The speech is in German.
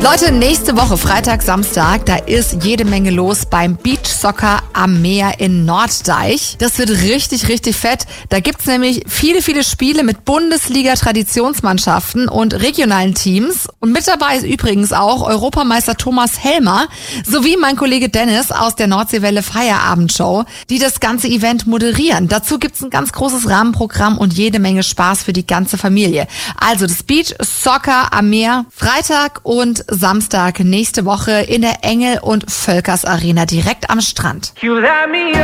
Leute, nächste Woche, Freitag, Samstag, da ist jede Menge los beim Beachsoccer am Meer in Norddeich. Das wird richtig, richtig fett. Da gibt's nämlich viele Spiele mit Bundesliga-Traditionsmannschaften und regionalen Teams. Und mit dabei ist übrigens auch Europameister Thomas Helmer sowie mein Kollege Dennis aus der Nordseewelle Feierabendshow, die das ganze Event moderieren. Dazu gibt's ein ganz großes Rahmenprogramm und jede Menge Spaß für die ganze Familie. Also das Beachsoccer am Meer, Freitag und Samstag nächste Woche in der Engel- und Völkers Arena direkt am Strand.